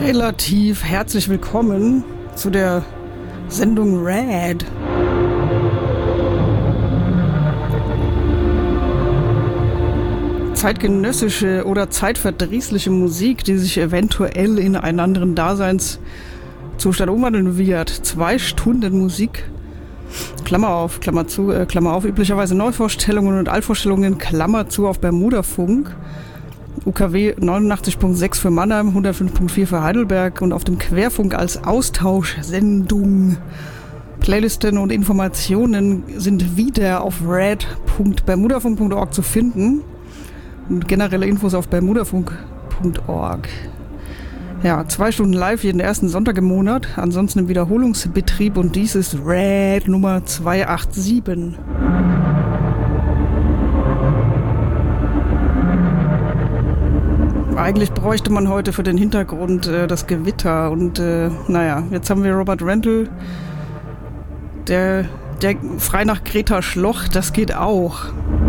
relativ herzlich willkommen zu der Sendung Red. Zeitgenössische oder zeitverdrießliche Musik, die sich eventuell in einen anderen Daseinszustand umwandeln wird. 2 Stunden Musik, Klammer auf, Klammer zu, Klammer auf, üblicherweise Neuvorstellungen und Altvorstellungen, Klammer zu, auf Bermudafunk. UKW 89.6 für Mannheim, 105.4 für Heidelberg und auf dem Querfunk als Austauschsendung. Playlisten und Informationen sind wieder auf red.bermudafunk.org zu finden und generelle Infos auf bermudafunk.org. Ja, 2 Stunden live jeden ersten Sonntag im Monat, ansonsten im Wiederholungsbetrieb und dies ist Red Nummer 287. Eigentlich bräuchte man heute für den Hintergrund das Gewitter und naja, jetzt haben wir Robert Rental, der frei nach Greta Schloch, das geht auch.